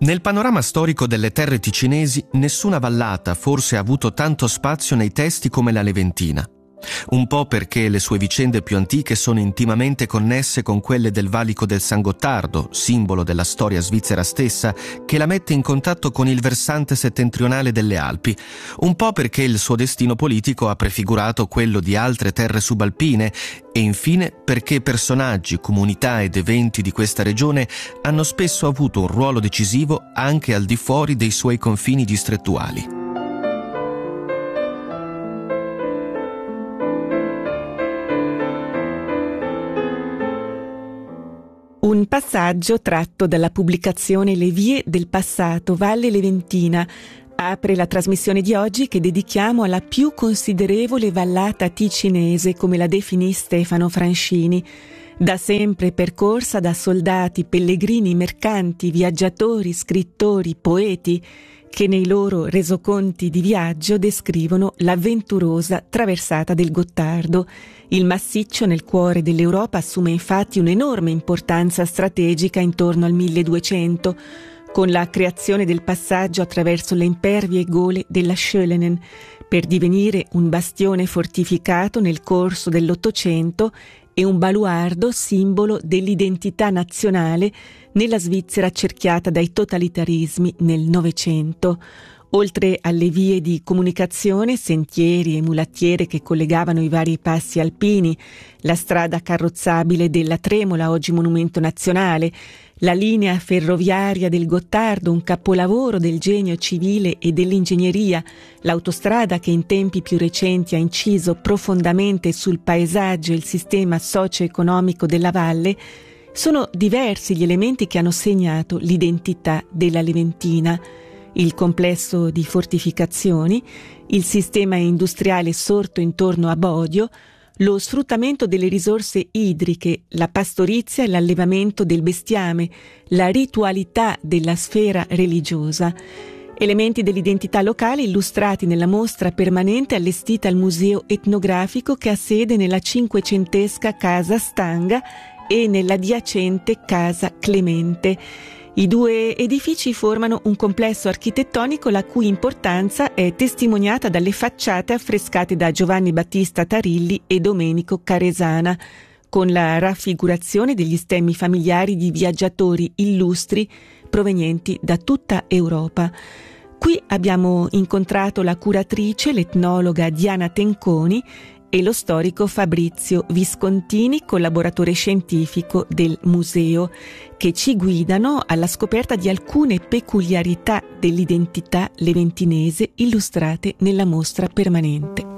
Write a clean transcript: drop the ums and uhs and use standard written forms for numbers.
Nel panorama storico delle terre ticinesi, nessuna vallata forse ha avuto tanto spazio nei testi come la Leventina. Un po' perché le sue vicende più antiche sono intimamente connesse con quelle del valico del San Gottardo, simbolo della storia svizzera stessa, che la mette in contatto con il versante settentrionale delle Alpi. Un po' perché il suo destino politico ha prefigurato quello di altre terre subalpine e infine perché personaggi, comunità ed eventi di questa regione hanno spesso avuto un ruolo decisivo anche al di fuori dei suoi confini distrettuali. Un passaggio tratto dalla pubblicazione Le vie del passato, Valle Leventina, apre la trasmissione di oggi che dedichiamo alla più considerevole vallata ticinese, come la definì Stefano Francini, da sempre percorsa da soldati, pellegrini, mercanti, viaggiatori, scrittori, poeti, che nei loro resoconti di viaggio descrivono l'avventurosa traversata del Gottardo. Il massiccio nel cuore dell'Europa assume infatti un'enorme importanza strategica intorno al 1200, con la creazione del passaggio attraverso le impervie gole della Schölenen, per divenire un bastione fortificato nel corso dell'Ottocento e un baluardo simbolo dell'identità nazionale nella Svizzera accerchiata dai totalitarismi nel Novecento. Oltre alle vie di comunicazione, sentieri e mulattiere che collegavano i vari passi alpini, la strada carrozzabile della Tremola, oggi monumento nazionale, la linea ferroviaria del Gottardo, un capolavoro del genio civile e dell'ingegneria, l'autostrada che in tempi più recenti ha inciso profondamente sul paesaggio e il sistema socio-economico della valle, sono diversi gli elementi che hanno segnato l'identità della Leventina. Il complesso di fortificazioni, il sistema industriale sorto intorno a Bodio, lo sfruttamento delle risorse idriche, la pastorizia e l'allevamento del bestiame, la ritualità della sfera religiosa. Elementi dell'identità locale illustrati nella mostra permanente allestita al Museo Etnografico che ha sede nella cinquecentesca Casa Stanga e nell'adiacente Casa Clemente. I due edifici formano un complesso architettonico la cui importanza è testimoniata dalle facciate affrescate da Giovanni Battista Tarilli e Domenico Caresana, con la raffigurazione degli stemmi familiari di viaggiatori illustri provenienti da tutta Europa. Qui abbiamo incontrato la curatrice, l'etnologa Diana Tenconi, e lo storico Fabrizio Viscontini, collaboratore scientifico del museo, che ci guidano alla scoperta di alcune peculiarità dell'identità leventinese illustrate nella mostra permanente.